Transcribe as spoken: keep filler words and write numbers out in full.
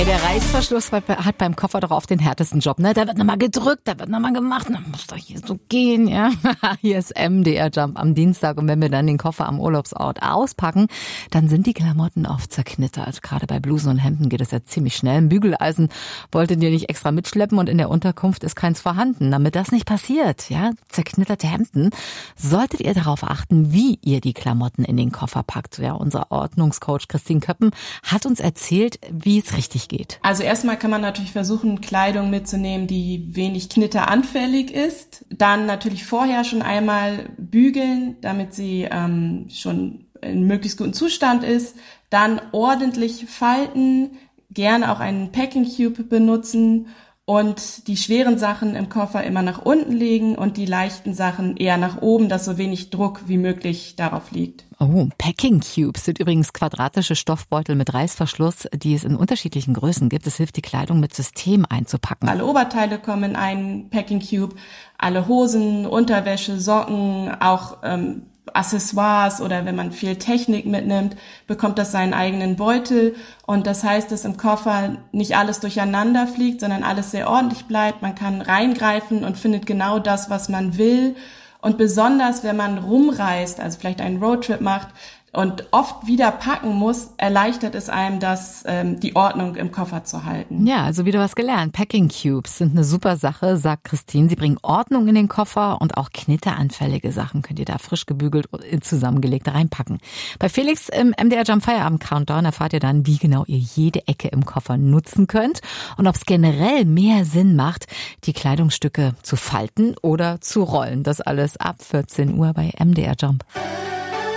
Ey, der Reißverschluss hat beim Koffer doch oft den härtesten Job, ne? Da wird nochmal gedrückt, da wird nochmal gemacht, dann muss doch hier so gehen, ja? Hier ist M D R Jump am Dienstag und wenn wir dann den Koffer am Urlaubsort auspacken, dann sind die Klamotten oft zerknittert. Gerade bei Blusen und Hemden geht es ja ziemlich schnell. Ein Bügeleisen wolltet ihr nicht extra mitschleppen und in der Unterkunft ist keins vorhanden. Damit das nicht passiert, ja, zerknitterte Hemden, solltet ihr darauf achten, wie ihr die Klamotten in den Koffer packt. Ja, unser Ordnungscoach Christine Köppen hat uns erzählt, wie es richtig geht. Also erstmal kann man natürlich versuchen, Kleidung mitzunehmen, die wenig knitteranfällig ist. Dann natürlich vorher schon einmal bügeln, damit sie ähm, schon in möglichst guten Zustand ist. Dann ordentlich falten, gerne auch einen Packing Cube benutzen und die schweren Sachen im Koffer immer nach unten legen und die leichten Sachen eher nach oben, dass so wenig Druck wie möglich darauf liegt. Oh, Packing Cubes sind übrigens quadratische Stoffbeutel mit Reißverschluss, die es in unterschiedlichen Größen gibt. Es hilft, die Kleidung mit System einzupacken. Alle Oberteile kommen in einen Packing Cube, alle Hosen, Unterwäsche, Socken, auch ähm, Accessoires oder wenn man viel Technik mitnimmt, bekommt das seinen eigenen Beutel. Und das heißt, dass im Koffer nicht alles durcheinander fliegt, sondern alles sehr ordentlich bleibt. Man kann reingreifen und findet genau das, was man will. Und besonders, wenn man rumreist, also vielleicht einen Roadtrip macht und oft wieder packen muss, erleichtert es einem, das, ähm, die Ordnung im Koffer zu halten. Ja, also wieder was gelernt. Packing Cubes sind eine super Sache, sagt Christine. Sie bringen Ordnung in den Koffer und auch knitteranfällige Sachen könnt ihr da frisch gebügelt und zusammengelegt reinpacken. Bei Felix im M D R Jump Feierabend Countdown erfahrt ihr dann, wie genau ihr jede Ecke im Koffer nutzen könnt und ob es generell mehr Sinn macht, die Kleidungsstücke zu falten oder zu rollen. Das alles ab vierzehn Uhr bei M D R Jump.